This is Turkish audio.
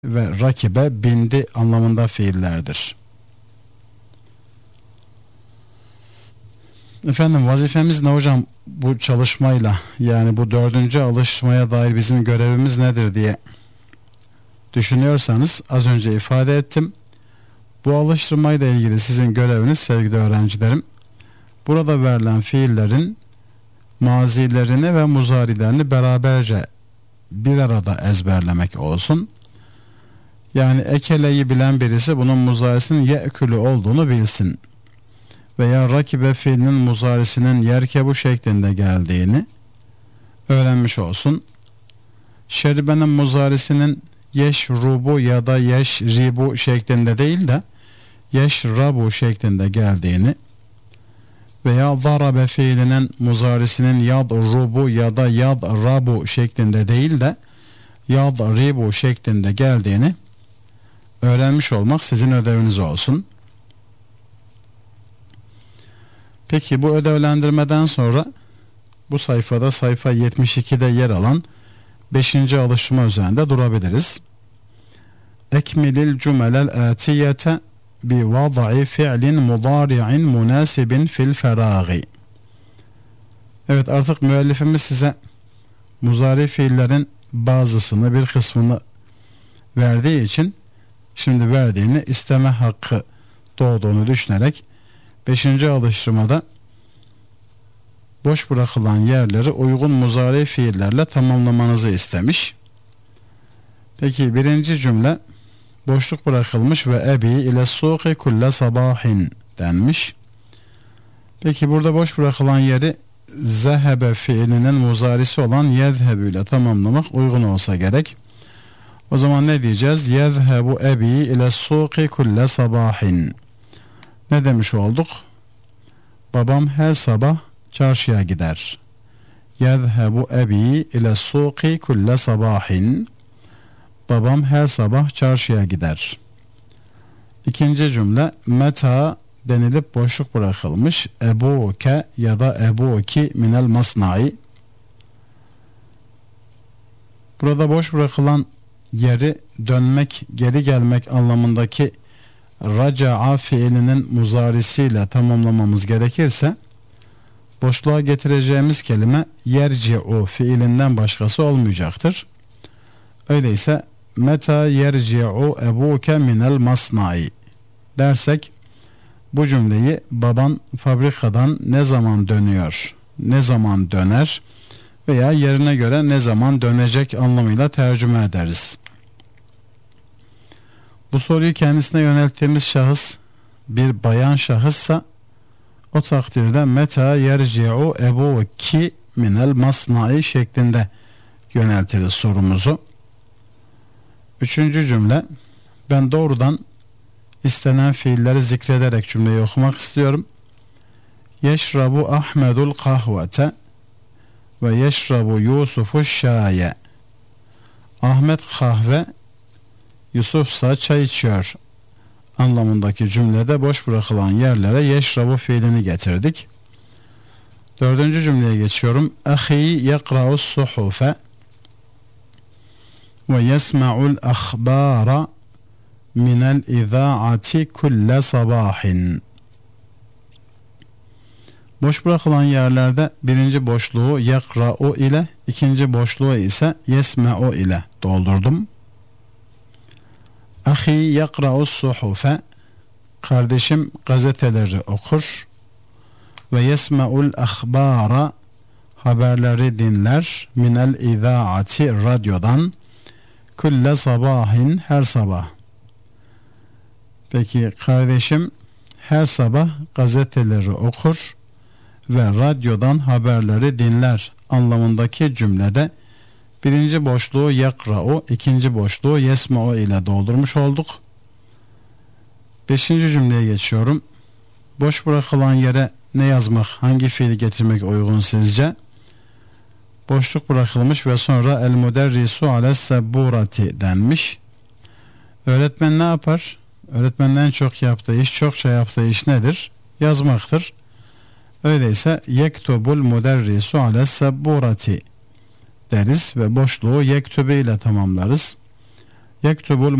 ve rakibe bindi anlamında fiillerdir. Efendim, vazifemiz ne hocam bu çalışmayla, yani bu 4. alışmaya dair bizim görevimiz nedir diye düşünüyorsanız, az önce ifade ettim. Bu alıştırmayla ilgili sizin göreviniz sevgili öğrencilerim, burada verilen fiillerin mazilerini ve muzarilerini beraberce bir arada ezberlemek olsun. Yani ekeleyi bilen birisi bunun muzarisinin ye'külü olduğunu bilsin. Veya rakibe fiilinin muzarisinin yerkebu şeklinde geldiğini öğrenmiş olsun. Şeribenin muzarisinin yeşrubu ya da yeşribu şeklinde değil de yeşrabu şeklinde geldiğini veya zarabe fiilinin muzarisinin yadrubu ya da yadrabu şeklinde değil de yadribu şeklinde geldiğini öğrenmiş olmak sizin ödeviniz olsun. Peki bu ödevlendirmeden sonra bu sayfada, sayfa 72'de yer alan 5. alıştırma üzerinde durabiliriz. Ekmilil cümelel atiyete bi vada'i fi'lin mudari'in münasibin fil feragi. Evet, artık müellifimiz size muzari fiillerin bazısını, bir kısmını verdiği için şimdi verdiğini isteme hakkı doğduğunu düşünerek 5. alıştırmada boş bırakılan yerleri uygun muzari fiillerle tamamlamanızı istemiş. Peki birinci cümle boşluk bırakılmış ve ebi ile suqi kulle sabahin denmiş. Peki burada boş bırakılan yeri zehebe fiilinin muzarisi olan yezhebu ile tamamlamak uygun olsa gerek. O zaman ne diyeceğiz? Yezhebu ebi ile suqi kulle sabahin. Ne demiş olduk? Babam her sabah çarşıya gider. Yezhebu ebi ile suqi kulle sabahin. Babam her sabah çarşıya gider. İkinci cümle meta denilip boşluk bırakılmış. Ebuke ya da ebuki minel masnai. Burada boş bırakılan yeri dönmek, geri gelmek anlamındaki raca'a fiilinin muzarisiyle tamamlamamız gerekirse boşluğa getireceğimiz kelime yerci'u fiilinden başkası olmayacaktır. Öyleyse meta yerci'u ebuke minel masnai dersek bu cümleyi baban fabrikadan ne zaman dönüyor, ne zaman döner veya yerine göre ne zaman dönecek anlamıyla tercüme ederiz. Bu soruyu kendisine yönelttiğimiz şahıs bir bayan şahıssa o takdirde meta yerci'u ebuki minel masnai şeklinde yöneltiriz sorumuzu. Üçüncü cümle, ben doğrudan istenen fiilleri zikrederek cümleyi okumak istiyorum. Yeşrabu Ahmedul kahvete ve yeşrabu Yusufu şaye. Ahmet kahve, Yusufsa çay içiyor anlamındaki cümlede boş bırakılan yerlere yeşrabu fiilini getirdik. Dördüncü cümleye geçiyorum. Ahi yakra'us suhufe ve yesma'ul akhbara minel izaati kulle sabahin. Boş bırakılan yerlerde birinci boşluğu yakra'u ile, ikinci boşluğu ise yesma'u ile doldurdum. Ahi yakra'us suhufe, kardeşim gazeteleri okur. Ve yesma'ul akhbara, haberleri dinler. Minel izaati, radyodan. Kulle sabahin, her sabah. Peki kardeşim her sabah gazeteleri okur ve radyodan haberleri dinler anlamındaki cümlede birinci boşluğu yakra'u, ikinci boşluğu yesma'u ile doldurmuş olduk. Beşinci cümleye geçiyorum. Boş bırakılan yere ne yazmak, hangi fiili getirmek uygun sizce? Boşluk bırakılmış ve sonra el müderrisu ales sebburati denmiş. Öğretmen ne yapar? Öğretmenin en çok yaptığı iş, çokça yaptığı iş nedir? Yazmaktır. Öyleyse yektubul müderrisu ales sebburati deriz ve boşluğu yektübe ile tamamlarız. Yektubul